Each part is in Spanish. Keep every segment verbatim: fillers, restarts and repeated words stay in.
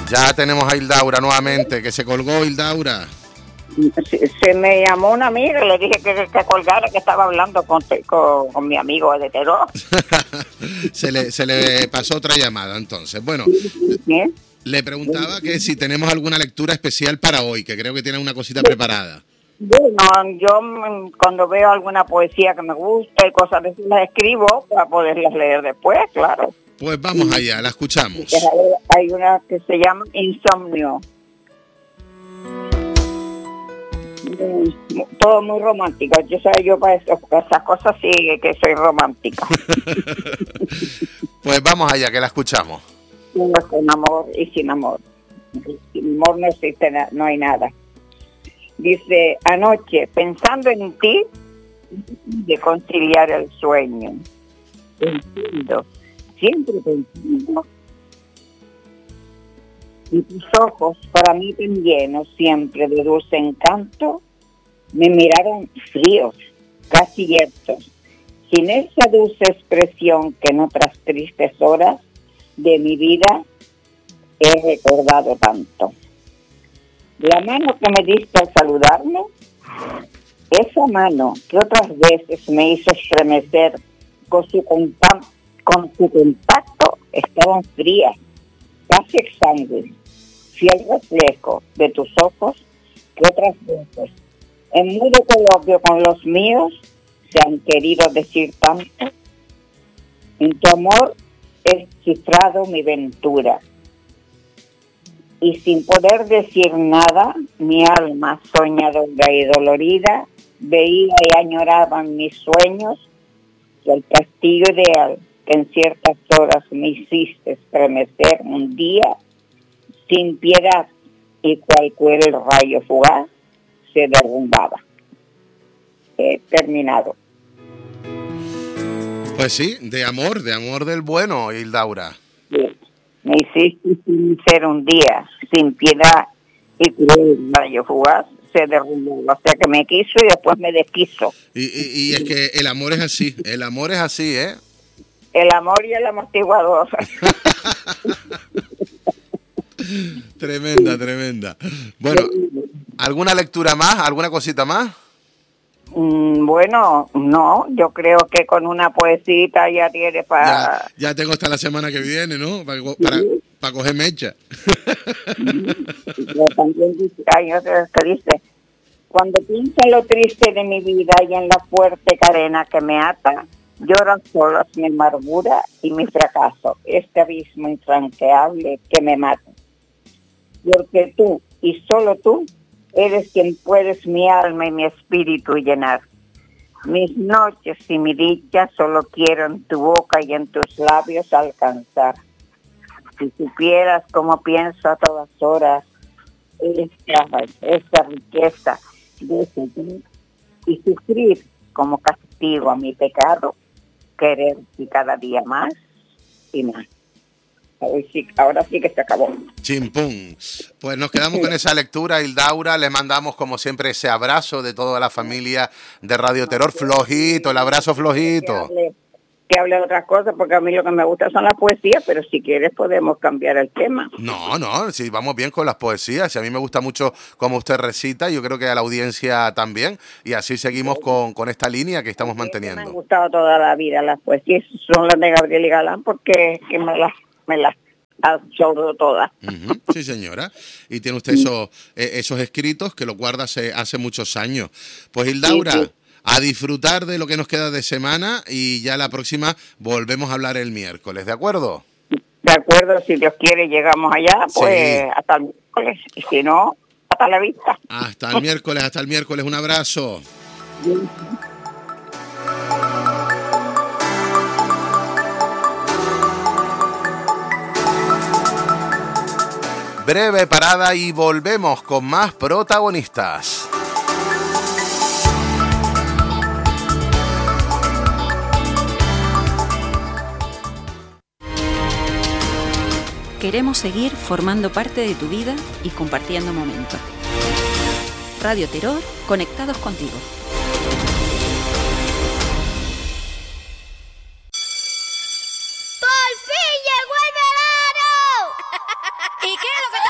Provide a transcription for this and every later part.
Ya tenemos a Hildaura nuevamente, que se colgó Hildaura. Se, se me llamó una amiga y le dije que, que colgara, que estaba hablando con, con, con mi amigo de Teror. se, le, se le pasó otra llamada, entonces. Bueno, ¿Sí? Le preguntaba que si tenemos alguna lectura especial para hoy, que creo que tiene una cosita preparada. Bueno, yo cuando veo alguna poesía que me gusta y cosas de esas, las escribo para poderlas leer después, claro. Pues vamos allá, la escuchamos. Hay una que se llama Insomnio. Todo muy romántico. Yo sé, yo para, eso, para esas cosas sí que soy romántica. Pues vamos allá, que la escuchamos. Con amor y sin amor. Sin amor no existe, no hay nada. Dice, anoche, pensando en ti, de conciliar el sueño. Pensando, siempre pensando. Y tus ojos, para mí tan llenos siempre de dulce encanto, me miraron fríos, casi yertos, sin esa dulce expresión que en otras tristes horas de mi vida he recordado tanto. La mano que me diste al saludarme, esa mano que otras veces me hizo estremecer con su contacto, con su contacto estaban frías, casi exangües, fiel reflejo de tus ojos que otras veces, en mudo coloquio con los míos, se han querido decir tanto. En tu amor he cifrado mi ventura. Y sin poder decir nada, mi alma soñadora y dolorida veía y añoraba en mis sueños que el castillo ideal que en ciertas horas me hiciste estremecer un día, sin piedad y cualquier rayo fugaz, se derrumbaba. He terminado. Pues sí, de amor, de amor del bueno, Hildaura. Sí. Me hiciste ser un día sin piedad y cruel rayo fugaz, se derrumbó. O sea que me quiso y después me desquiso. Y, y, y es que el amor es así, el amor es así, ¿eh? El amor y el amortiguador. Tremenda, tremenda. Bueno, ¿alguna lectura más? ¿Alguna cosita más? Mm, bueno, no, yo creo que con una poesita ya tiene para... Ya, ya tengo hasta la semana que viene, ¿no? Para, para, sí. para coger mecha. Yo también dice, ay, no sé qué dice. Cuando pienso en lo triste de mi vida y en la fuerte cadena que me ata, lloran solas mi amargura y mi fracaso, este abismo infranqueable que me mata. Porque tú, y solo tú, eres quien puedes mi alma y mi espíritu llenar. Mis noches y mi dicha solo quiero en tu boca y en tus labios alcanzar. Si supieras cómo pienso a todas horas esta, esta riqueza de sentir y sufrir como castigo a mi pecado, quererte cada día más y más. Sí, ahora sí que se acabó. Chimpún. Pues nos quedamos con esa lectura, Hildaura. Le mandamos, como siempre, ese abrazo de toda la familia de Radio Terror. Flojito, el abrazo flojito. Que hable, que hable de otras cosas, porque a mí lo que me gusta son las poesías, pero si quieres podemos cambiar el tema. No, no, sí, vamos bien con las poesías. A mí me gusta mucho cómo usted recita, yo creo que a la audiencia también. Y así seguimos con, con esta línea que estamos manteniendo. Me han gustado toda la vida las poesías, son las de Gabriel y Galán, porque que me las... me las absorbo todas. Uh-huh, sí, señora. Y tiene usted esos, eh, esos escritos que los guarda hace, hace muchos años. Pues, Hildaura, sí, sí. A disfrutar de lo que nos queda de semana y ya la próxima volvemos a hablar el miércoles, ¿de acuerdo? De acuerdo, si Dios quiere llegamos allá, pues sí. Hasta el miércoles. Y si no, hasta la vista. Hasta el miércoles, hasta el miércoles. Un abrazo. Sí. Breve parada y volvemos con más protagonistas. Queremos seguir formando parte de tu vida y compartiendo momentos. Radio Terror, conectados contigo. ¡Por fin llegó el verano! ¿Y qué es lo que está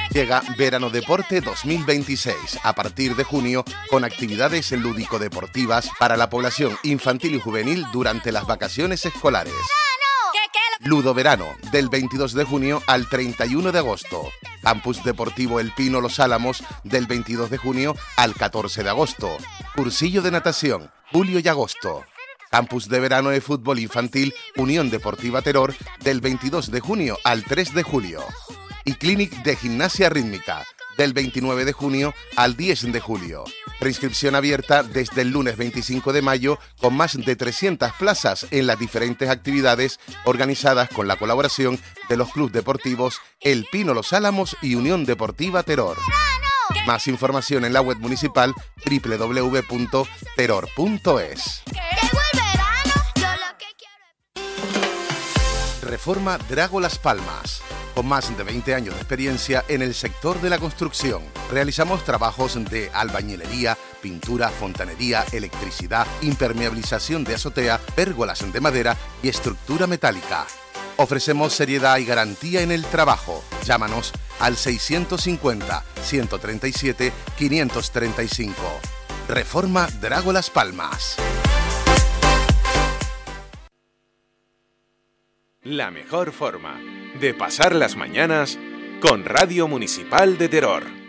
Llega Verano Deporte dos mil veintiséis, a partir de junio, con actividades lúdico-deportivas para la población infantil y juvenil durante las vacaciones escolares. Ludo Verano, del veintidós de junio al treinta y uno de agosto. Campus Deportivo El Pino Los Álamos, del veintidós de junio al catorce de agosto. Cursillo de natación, julio y agosto. Campus de Verano de Fútbol Infantil Unión Deportiva Teror, del veintidós de junio al tres de julio. Y Clinic de Gimnasia Rítmica, del veintinueve de junio al diez de julio. Preinscripción abierta desde el lunes veinticinco de mayo, con más de trescientas plazas en las diferentes actividades organizadas con la colaboración de los clubes deportivos El Pino Los Álamos y Unión Deportiva Teror. Más información en la web municipal doble u doble u doble u punto teror punto es. Reforma Drago Las Palmas. Con más de veinte años de experiencia en el sector de la construcción, realizamos trabajos de albañilería, pintura, fontanería, electricidad, impermeabilización de azotea, pérgolas de madera y estructura metálica. Ofrecemos seriedad y garantía en el trabajo. Llámanos al seiscientos cincuenta, ciento treinta y siete, quinientos treinta y cinco. Reforma Drago Las Palmas. La mejor forma de pasar las mañanas con Radio Municipal de Teror.